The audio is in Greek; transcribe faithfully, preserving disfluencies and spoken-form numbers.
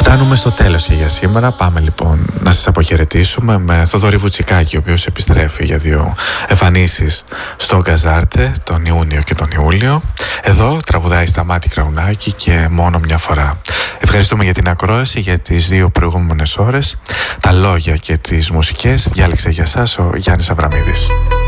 Φτάνουμε στο τέλος και για σήμερα. Πάμε λοιπόν να σας αποχαιρετήσουμε με Θοδωρή Βουτσικάκη, ο οποίος επιστρέφει για δύο εμφανίσεις στο Γκαζάρτε τον Ιούνιο και τον Ιούλιο. Εδώ τραγουδάει Σταμάτη Κραουνάκη και μόνο μια φορά. Ευχαριστούμε για την ακρόαση για τις δύο προηγούμενες ώρες. Τα λόγια και τις μουσικές διάλεξε για σας ο Γιάννης Αβραμίδης.